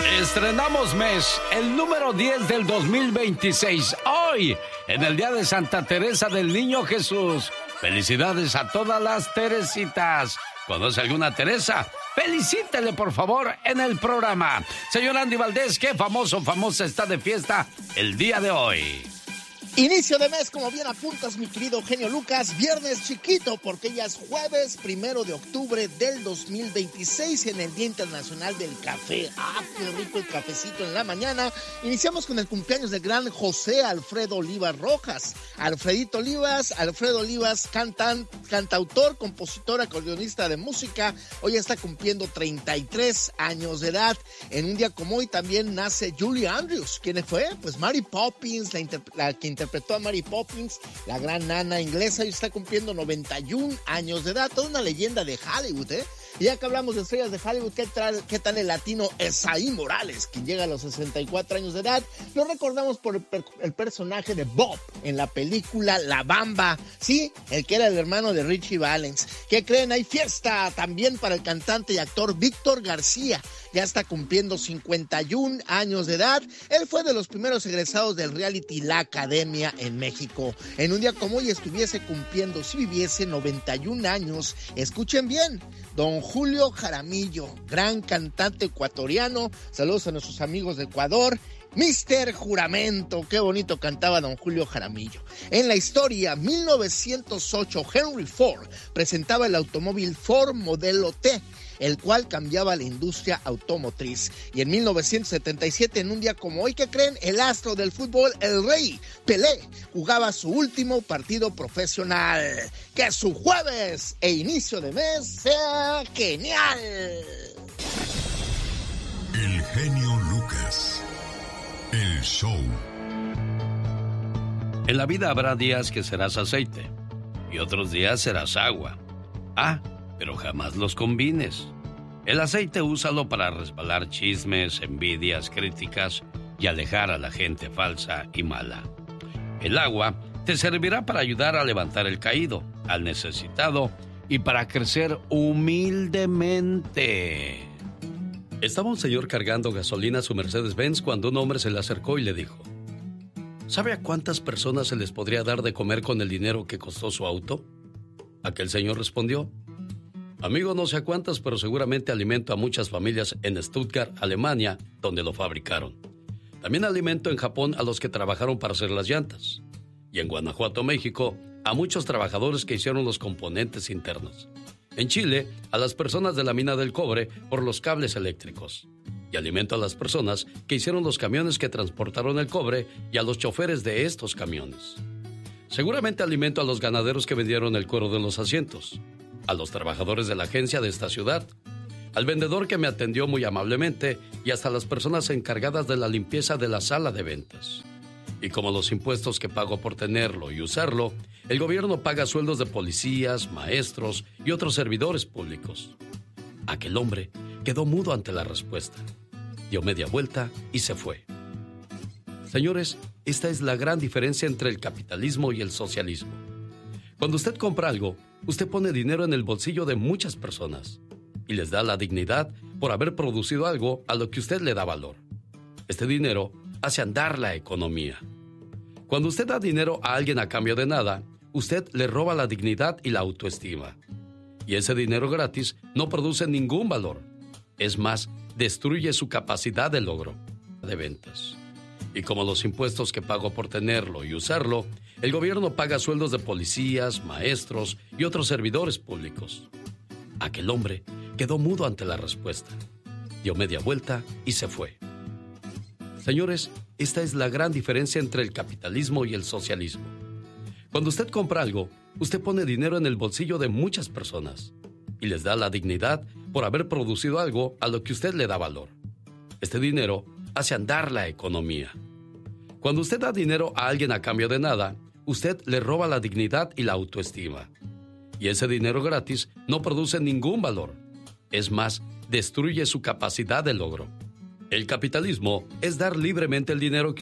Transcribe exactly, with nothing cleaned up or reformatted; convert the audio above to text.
Estrenamos mes, el número diez del dos mil veintiséis. Hoy, en el día de Santa Teresa del Niño Jesús. Felicidades a todas las Teresitas. ¿Conoce alguna Teresa? Felicítele, por favor, en el programa. Señor Andy Valdés, ¿qué famoso famosa está de fiesta el día de hoy? Inicio de mes, como bien apuntas, mi querido genio Lucas, viernes chiquito, porque ya es jueves primero de octubre del dos mil veintiséis, en el Día Internacional del Café. ¡Ah, qué rico el cafecito en la mañana! Iniciamos con el cumpleaños del gran José Alfredo Olivas Rojas. Alfredito Olivas, Alfredo Olivas, cantan, cantautor, compositor, acordeonista de música. Hoy está cumpliendo treinta y tres años de edad. En un día como hoy también nace Julie Andrews. ¿Quién fue? Pues Mary Poppins, la, interp- la que interpretó a Mary Poppins, la gran nana inglesa, y está cumpliendo noventa y un años de edad, toda una leyenda de Hollywood, ¿eh? Y ya que hablamos de estrellas de Hollywood, ¿qué tal, qué tal el latino Esaí Morales, quien llega a los sesenta y cuatro años de edad? Lo recordamos por el, per- el personaje de Bob en la película La Bamba, sí, el que era el hermano de Richie Valens. ¿Qué creen? Hay fiesta también para el cantante y actor Víctor García. Ya está cumpliendo cincuenta y un años de edad. Él fue de los primeros egresados del reality La Academia en México. En un día como hoy estuviese cumpliendo, si viviese, noventa y un años. Escuchen bien, don Julio Jaramillo, gran cantante ecuatoriano. Saludos a nuestros amigos de Ecuador. mister Juramento, qué bonito cantaba don Julio Jaramillo. En la historia, mil novecientos ocho, Henry Ford presentaba el automóvil Ford Modelo T, el cual cambiaba la industria automotriz. Y en mil novecientos setenta y siete, en un día como hoy, ¿qué creen? El astro del fútbol, el rey Pelé, jugaba su último partido profesional. Que su jueves e inicio de mes sea genial. El genio Lucas, el show. En la vida habrá días que serás aceite y otros días serás agua. Ah, pero jamás los combines. El aceite úsalo para resbalar chismes, envidias, críticas y alejar a la gente falsa y mala. El agua te servirá para ayudar a levantar el caído, al necesitado y para crecer humildemente. Estaba un señor cargando gasolina a su Mercedes-Benz cuando un hombre se le acercó y le dijo: ¿sabe a cuántas personas se les podría dar de comer con el dinero que costó su auto? Aquel señor respondió: amigo, no sé a cuántas, pero seguramente alimento a muchas familias en Stuttgart, Alemania, donde lo fabricaron. También alimento en Japón a los que trabajaron para hacer las llantas. Y en Guanajuato, México, a muchos trabajadores que hicieron los componentes internos. En Chile, a las personas de la mina del cobre por los cables eléctricos. Y alimento a las personas que hicieron los camiones que transportaron el cobre y a los choferes de estos camiones. Seguramente alimento a los ganaderos que vendieron el cuero de los asientos, a los trabajadores de la agencia de esta ciudad, al vendedor que me atendió muy amablemente y hasta las personas encargadas de la limpieza de la sala de ventas. Y como los impuestos que pago por tenerlo y usarlo, el gobierno paga sueldos de policías, maestros y otros servidores públicos. Aquel hombre quedó mudo ante la respuesta, dio media vuelta y se fue. Señores, esta es la gran diferencia entre el capitalismo y el socialismo. Cuando usted compra algo, usted pone dinero en el bolsillo de muchas personas y les da la dignidad por haber producido algo a lo que usted le da valor. Este dinero hace andar la economía. Cuando usted da dinero a alguien a cambio de nada, usted le roba la dignidad y la autoestima. Y ese dinero gratis no produce ningún valor. Es más, destruye su capacidad de logro de ventas. Y como los impuestos que pago por tenerlo y usarlo, el gobierno paga sueldos de policías, maestros y otros servidores públicos. Aquel hombre quedó mudo ante la respuesta, dio media vuelta y se fue. Señores, esta es la gran diferencia entre el capitalismo y el socialismo. Cuando usted compra algo, usted pone dinero en el bolsillo de muchas personas y les da la dignidad por haber producido algo a lo que usted le da valor. Este dinero hace andar la economía. Cuando usted da dinero a alguien a cambio de nada, usted le roba la dignidad y la autoestima. Y ese dinero gratis no produce ningún valor. Es más, destruye su capacidad de logro. El capitalismo es dar libremente el dinero que